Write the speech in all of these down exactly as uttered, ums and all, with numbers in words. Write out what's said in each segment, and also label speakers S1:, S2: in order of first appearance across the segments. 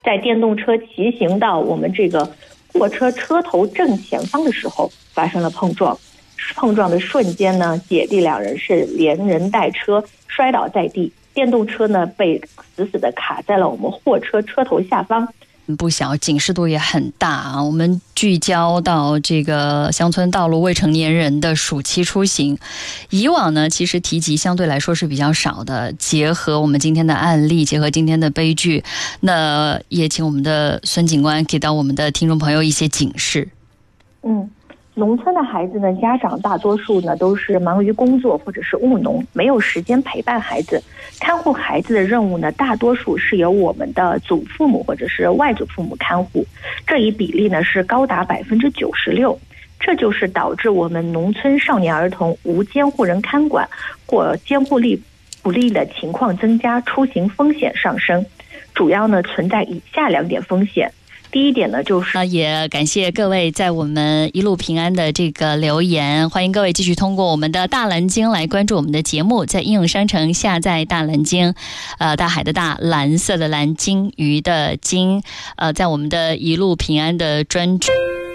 S1: 在电动车骑行到我们这个货车车头正前方的时候发生了碰撞。碰撞的瞬间呢，姐弟两人是连人带车摔倒在地，电动车呢被死死地卡在了我们货车车头下方。
S2: 不小，警示度也很大啊。我们聚焦到这个乡村道路未成年人的暑期出行，以往呢其实提及相对来说是比较少的。结合我们今天的案例，结合今天的悲剧，那也请我们的孙警官给到我们的听众朋友一些警示。
S1: 嗯。农村的孩子呢，家长大多数呢都是忙于工作或者是务农，没有时间陪伴孩子。看护孩子的任务呢，大多数是由我们的祖父母或者是外祖父母看护，这一比例呢是高达百分之九十六。这就是导致我们农村少年儿童无监护人看管或监护力不力的情况增加，出行风险上升。主要呢存在以下两点风险。第一点呢，就是
S2: 也感谢各位在我们一路平安的这个留言，欢迎各位继续通过我们的大蓝鲸来关注我们的节目，在应用商城下载大蓝鲸，呃，大海的大，蓝色的蓝，鲸鱼的鲸，呃，在我们的一路平安的专区。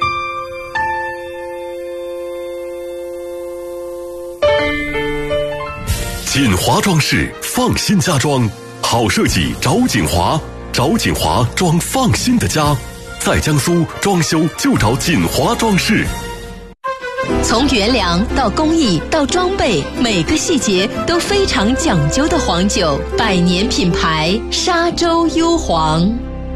S3: 锦华装饰，放心家装，好设计找锦华。找锦华装放心的家，在江苏装修就找锦华装饰。
S4: 从原料到工艺到装备，每个细节都非常讲究的黄酒，百年品牌沙洲优黄。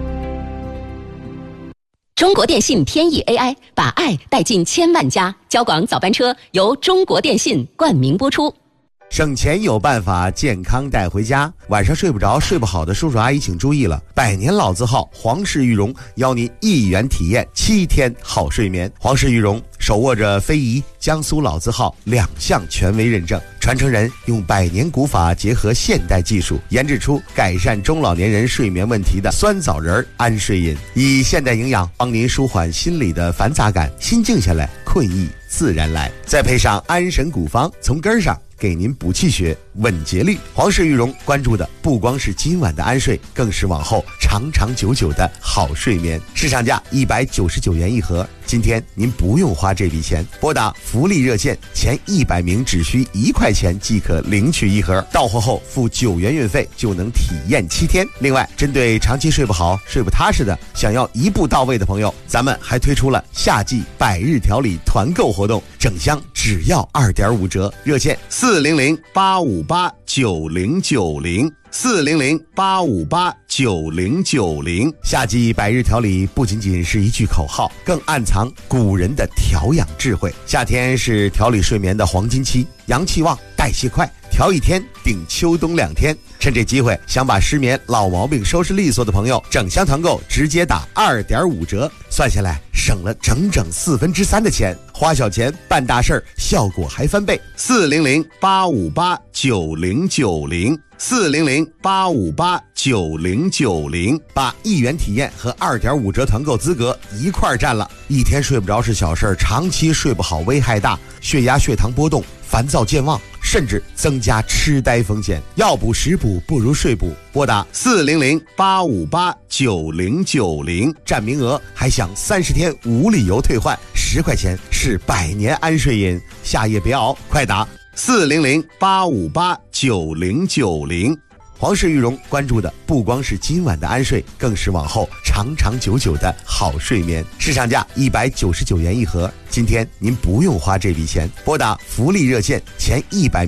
S4: 中国电信天翼 A I 把爱带进千万家，交广早班车由中国电信冠名播出。
S5: 省钱有办法，健康带回家。晚上睡不着睡不好的叔叔阿姨请注意了，百年老字号皇氏玉荣邀您一元体验七天好睡眠。皇氏玉荣手握着非遗、江苏老字号两项权威认证，传承人用百年古法结合现代技术，研制出改善中老年人睡眠问题的酸枣仁安睡饮，以现代营养帮您舒缓心理的烦杂感，心静下来，困意自然来。再配上安神古方，从根上给您补气血、稳节律。皇氏玉荣关注的不光是今晚的安睡，更是往后长长久久的好睡眠。市场价一百九十九元一盒，今天您不用花这笔钱，拨打福利热线，前一百名只需一块钱即可领取一盒，到货后付九元运费就能体验七天。另外，针对长期睡不好、睡不踏实的，想要一步到位的朋友，咱们还推出了夏季百日调理团购活动，整箱只要二点五折，热线四零零八五八九零九零。四零零八五八九零九零。夏季百日调理不仅仅是一句口号，更暗藏古人的调养智慧。夏天是调理睡眠的黄金期，阳气旺，代谢快，调一天顶秋冬两天。趁这机会，想把失眠老毛病收拾利索的朋友，整箱团购直接打二点五折，算下来省了整整四分之三的钱。花小钱办大事儿，效果还翻倍。四零零八五八九零九零。四零零八五八九零九零，把一元体验和二点五折团购资格一块占了。一天睡不着是小事，长期睡不好危害大，血压血糖波动，烦躁健忘，甚至增加痴呆风险。药补食补不如睡补，拨打四零零八五八九零九零，占名额还享三十天无理由退换，十块钱是百年安睡饮，夏夜别熬，快打四零零八五八九零九零。皇氏玉荣关注的不光是今晚的安睡，更是往后长长久久的好睡眠。市场价一百九十九元一盒，今天您不用花这笔钱，拨打福利热线前一百